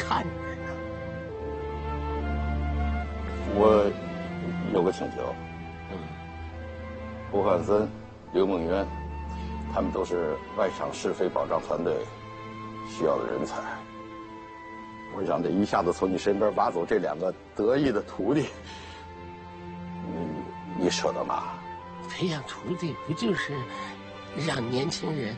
看着呢。 我有个请求，胡汉森、刘梦渊，他们都是外场是非保障团队需要的人才。我想这一下子从你身边挖走这2个得意的徒弟，你舍得吗？ 培养徒弟不就是让年轻人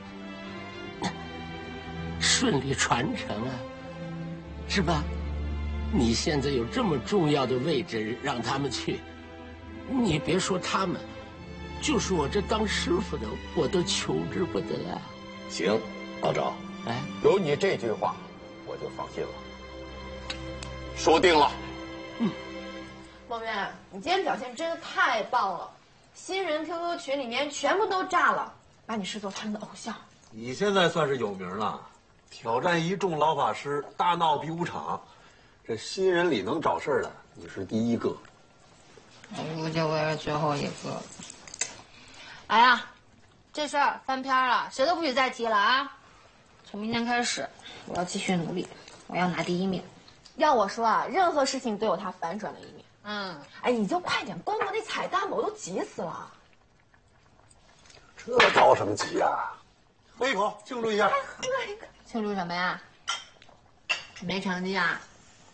顺利传承啊，是吧？你现在有这么重要的位置让他们去，你别说他们，就是我这当师傅的，我都求之不得啊。 行，老赵， 哎， 有你这句话，我就放心了。说定了。 梦渊，你今天表现真的太棒了，新人 QQ 群里面全部都炸了，把你视作他们的偶像。 你现在算是有名了，挑战一众老法师，大闹比武场，这新人里能找事儿的，你是第一个。 我估计我也是最后一个。哎呀，这事儿翻篇了，谁都不许再提了啊！从明天开始，我要继续努力，我要拿第1名。要我说啊，任何事情都有它反转的一面。哎，你就快点公布那彩蛋吧，我都急死了。 这着什么急呀？喝一口庆祝一下。 喝一个，庆祝什么呀？没成绩啊？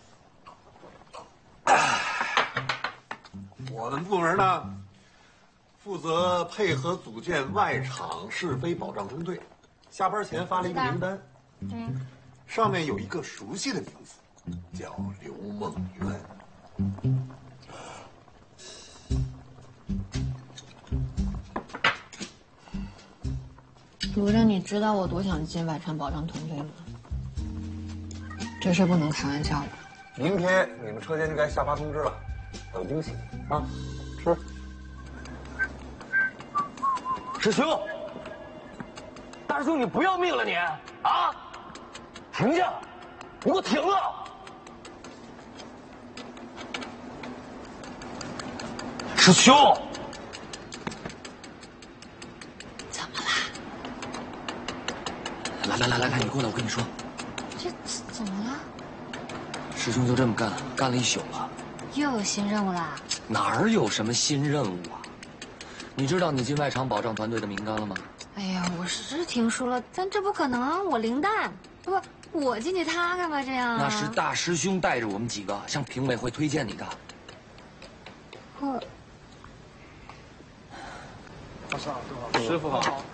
我们部门呢，负责配合组建外场是非保障中队。下班前发了一个名单，上面有一个熟悉的名字，叫刘梦渊。 主任，你知道我多想进外场保障团队吗？这事不能开玩笑的。 明天你们车间就该下发通知了，等惊喜啊！吃。 师兄，大师兄，你不要命了你啊！停下！你给我停了！师兄， 怎么了？ 来，你过来，我跟你说。 这怎么了？ 师兄就这么干了一宿了。 又有新任务啦？ 哪儿有什么新任务啊？你知道你进外场保障团队的名单了吗？ 哎呀，我是听说了，但这不可能啊！我零蛋，不，我进去他干嘛这样啊？ 那是大师兄带着我们几个向评委会推荐你的。 我。 师傅好。